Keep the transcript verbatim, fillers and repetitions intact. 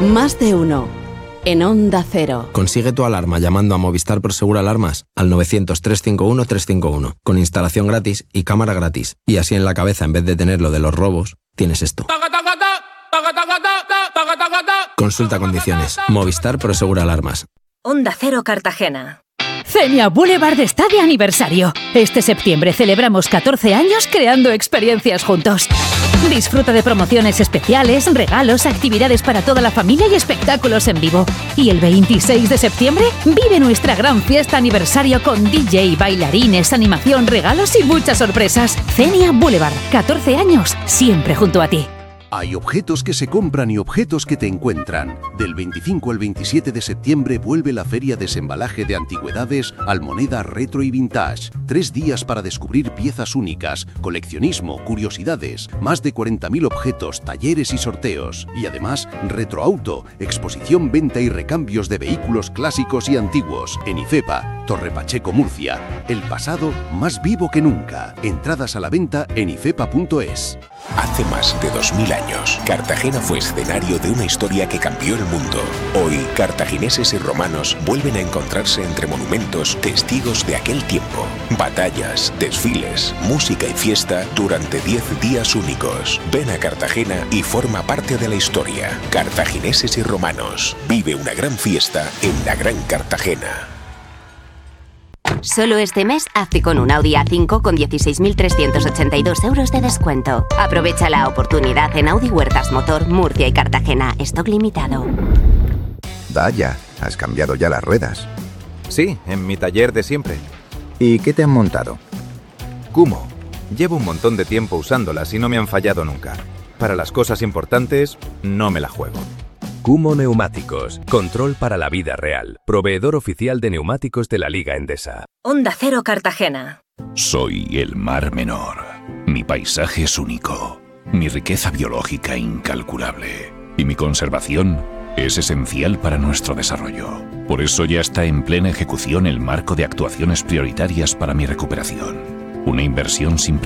Más de uno. En Onda Cero. Consigue tu alarma llamando a Movistar Prosegur Alarmas al novecientos, trescientos cincuenta y uno, trescientos cincuenta y uno, con instalación gratis y cámara gratis. Y así en la cabeza, en vez de tener lo de los robos, tienes esto. Consulta condiciones. Movistar Prosegur Alarmas. Onda Cero Cartagena. Fenia Boulevard está de aniversario. Este septiembre celebramos catorce años creando experiencias juntos. Disfruta de promociones especiales, regalos, actividades para toda la familia y espectáculos en vivo. Y el veintiséis de septiembre vive nuestra gran fiesta aniversario con D J, bailarines, animación, regalos y muchas sorpresas. Fenia Boulevard, catorce años, siempre junto a ti. Hay objetos que se compran y objetos que te encuentran. Del veinticinco al veintisiete de septiembre vuelve la Feria Desembalaje de Antigüedades, Almoneda Retro y Vintage. Tres días para descubrir piezas únicas, coleccionismo, curiosidades, más de cuarenta mil objetos, talleres y sorteos. Y además, Retroauto, exposición, venta y recambios de vehículos clásicos y antiguos. En IFEPA, Torre Pacheco, Murcia. El pasado más vivo que nunca. Entradas a la venta en ifepa punto es. Hace más de dos mil años, Cartagena fue escenario de una historia que cambió el mundo. Hoy, cartagineses y romanos vuelven a encontrarse entre monumentos, testigos de aquel tiempo. Batallas, desfiles, música y fiesta durante diez días únicos. Ven a Cartagena y forma parte de la historia. Cartagineses y romanos. Vive una gran fiesta en la Gran Cartagena. Solo este mes hazte con un Audi A cinco con dieciséis mil trescientos ochenta y dos euros de descuento. Aprovecha la oportunidad en Audi Huertas Motor, Murcia y Cartagena. Stock limitado. Vaya, ¿has cambiado ya las ruedas? Sí, en mi taller de siempre. ¿Y qué te han montado? Kumho. Llevo un montón de tiempo usándolas y no me han fallado nunca. Para las cosas importantes, no me la juego. Kumho Neumáticos, control para la vida real. Proveedor oficial de neumáticos de la Liga Endesa. Onda Cero Cartagena. Soy el Mar Menor. Mi paisaje es único. Mi riqueza biológica incalculable. Y mi conservación es esencial para nuestro desarrollo. Por eso ya está en plena ejecución el marco de actuaciones prioritarias para mi recuperación. Una inversión sin